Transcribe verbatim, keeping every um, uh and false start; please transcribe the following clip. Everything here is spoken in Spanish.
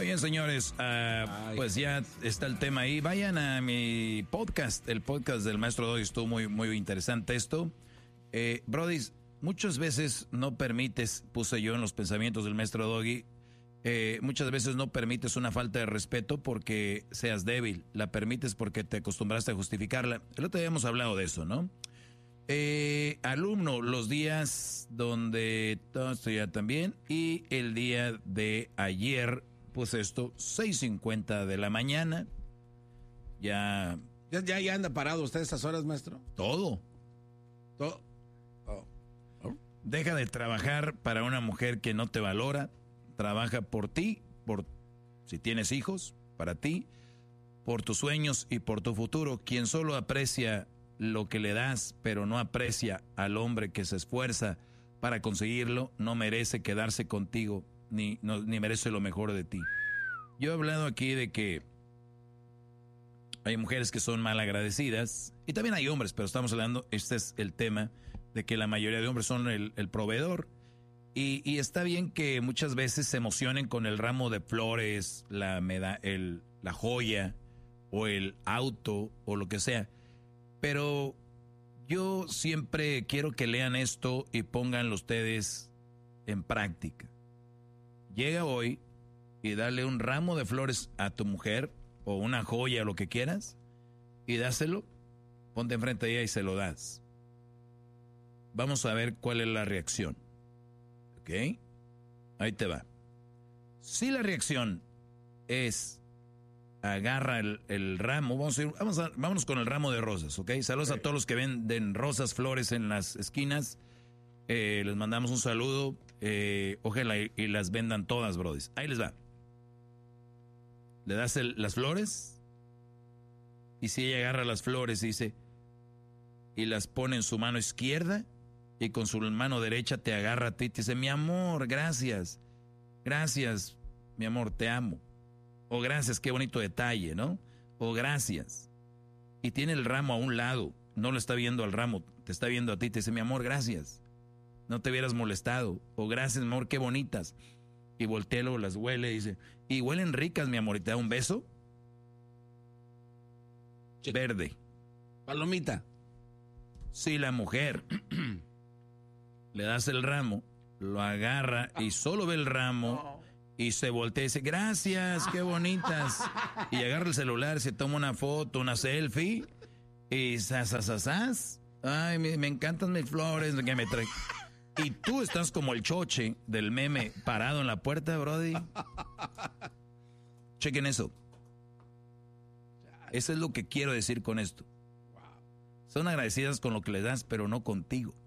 Muy bien, señores, uh, pues ya está el tema ahí. Vayan a mi podcast, el podcast del Maestro Doggy. Estuvo muy, muy interesante esto. Eh, Brody, muchas veces no permites, puse yo en los pensamientos del Maestro Doggy, eh, muchas veces no permites una falta de respeto porque seas débil. La permites porque te acostumbraste a justificarla. El otro día hemos hablado de eso, ¿no? Eh, alumno, los días donde todo esto ya también, y el día de ayer, pues esto, seis cincuenta de la mañana, ya... ¿Ya, ya, ya anda parado usted a estas horas, maestro? Todo. Todo. Oh. Oh. Deja de trabajar para una mujer que no te valora, trabaja por ti, por si tienes hijos, para ti, por tus sueños y por tu futuro. Quien solo aprecia lo que le das, pero no aprecia al hombre que se esfuerza para conseguirlo, no merece quedarse contigo, ni, no, ni merece lo mejor de ti. Yo he hablado aquí de que hay mujeres que son mal agradecidas, y también hay hombres, pero estamos hablando, este es el tema, de que la mayoría de hombres son el, el proveedor, y, y está bien que muchas veces se emocionen con el ramo de flores, la, meda, el, la joya, o el auto, o lo que sea. Pero yo siempre quiero que lean esto y pónganlo ustedes en práctica. Llega hoy y dale un ramo de flores a tu mujer o una joya o lo que quieras y dáselo, ponte enfrente de ella y se lo das. Vamos a ver cuál es la reacción. ¿Ok? Ahí te va. Si la reacción es... agarra el, el ramo, vamos a ir, vamos a, vámonos con el ramo de rosas, ¿ok? Saludos okay. a todos los que venden rosas, flores en las esquinas, eh, les mandamos un saludo, eh, ojalá y, y las vendan todas, brodis. Ahí les va. Le das el, las flores, y si ella agarra las flores y dice, y las pone en su mano izquierda, y con su mano derecha te agarra a ti y te dice, mi amor, gracias, gracias, mi amor, te amo. O gracias, qué bonito detalle, ¿no? O gracias. Y tiene el ramo a un lado, no lo está viendo al ramo, te está viendo a ti, te dice, mi amor, gracias. No te hubieras molestado. O gracias, mi amor, qué bonitas. Y voltea, luego las huele y dice, y huelen ricas, mi amor, y te da un beso. Sí. Verde. Palomita. Si la mujer le das el ramo, lo agarra y solo ve el ramo... y se voltea y dice, gracias, qué bonitas. Y agarra el celular, se toma una foto, una selfie. Y sasasasas. Ay, me, me encantan mis flores que me traen. Y tú estás como el choche del meme parado en la puerta, brody. Chequen eso. Eso es lo que quiero decir con esto. Son agradecidas con lo que le das, pero no contigo.